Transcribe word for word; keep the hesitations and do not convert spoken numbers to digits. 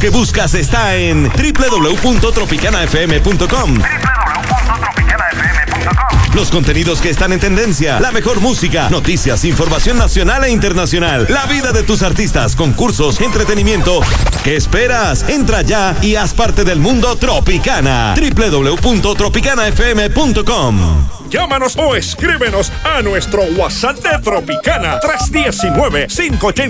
que buscas está en doble u doble u doble u punto tropicana f m punto com. doble u doble u doble u punto tropicana f m punto com. Los contenidos que están en tendencia, la mejor música, noticias, información nacional e internacional, la vida de tus artistas, concursos, entretenimiento. ¿Qué esperas? Entra ya y haz parte del mundo Tropicana. doble u doble u doble u punto tropicana f m punto com. Llámanos o escríbenos a nuestro WhatsApp de Tropicana tres uno nueve, cinco ocho